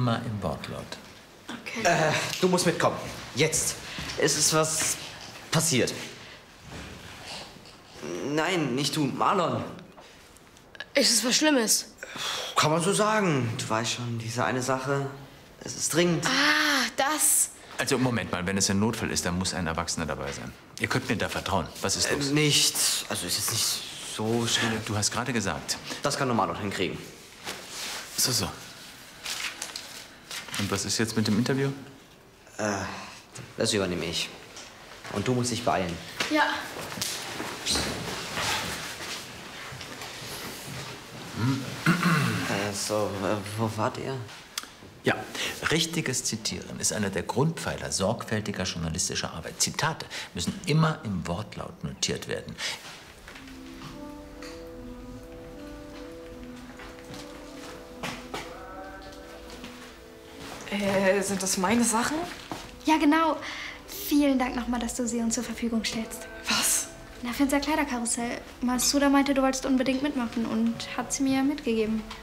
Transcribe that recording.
immer im Wortlaut. Okay. Du musst mitkommen. Jetzt. Es ist was passiert. Nein, nicht du, Marlon. Ist es was Schlimmes? Kann man so sagen. Du weißt schon, diese eine Sache, es ist dringend. Ah, das. Also, Moment mal, wenn es ein Notfall ist, dann muss ein Erwachsener dabei sein. Ihr könnt mir da vertrauen. Was ist los? Nichts. Also, ist jetzt nicht so schlimm. Du hast gerade gesagt. Das kann nur Marlon hinkriegen. So. Und was ist jetzt mit dem Interview? Das übernehme ich. Und du musst dich beeilen. Ja. Wo wart ihr? Ja, richtiges Zitieren ist einer der Grundpfeiler sorgfältiger journalistischer Arbeit. Zitate müssen immer im Wortlaut notiert werden. Sind das meine Sachen? Ja, genau. Vielen Dank nochmal, dass du sie uns zur Verfügung stellst. Was? Na, für unser Kleiderkarussell. Masuda meinte, du wolltest unbedingt mitmachen und hat sie mir mitgegeben.